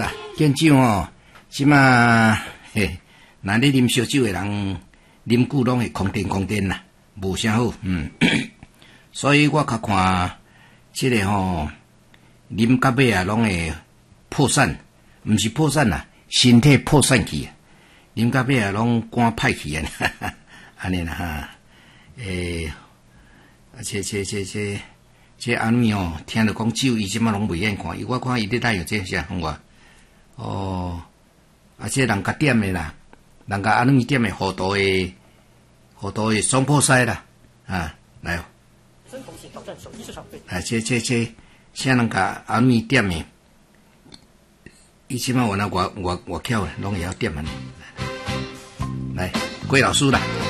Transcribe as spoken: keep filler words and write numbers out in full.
啦，见酒哦，即马嘿，若咧啉烧酒诶人，啉久拢会空颠空颠啦，无啥好，嗯，所以我较看即个吼，啉到尾啊，拢会破散，毋是破散啦，身体破散去啊，啉到尾啊，拢肝歹去啊，安尼啦哈，诶，啊，这这这这。这安尼哦，听着讲酒，伊即马拢袂愿看，伊我看伊咧带有这啥讲我，哦，啊，这人家点的啦，人家安尼点的好多的，好多的双破塞啦，啊，来哦， 真恭喜挑战手机市场队！ 啊，这这这，像人家安尼点的，伊即马原来我我我巧的，拢会晓点安尼，来，郭老师啦。